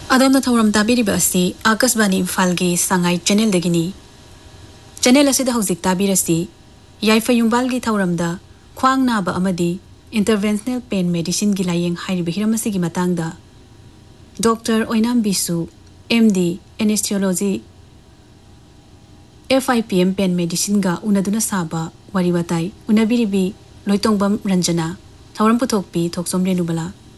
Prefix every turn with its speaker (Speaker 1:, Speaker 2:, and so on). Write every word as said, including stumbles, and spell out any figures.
Speaker 1: अदोमना थौरम ताबिरिबा असि Akashvani इम्फालगी सांगाई channel दगिनी channel असिदा हौजिक ताबिरसि याइफा युंबालगी थौरमदा ख्वांग नाबा अमदी interventional pain medicine गी लायेंग हाइरिबा हिरमसिगी मतंगदा doctor ओइनाम Vishu MD एनेस्थियोलॉजी एफआईपीएम pen medicine गा उनदुना साबा वारी वाताई उनबिरिबी लोइतोंबम रंजना थौरम पुथोकपी थोकसोम रेनुबला।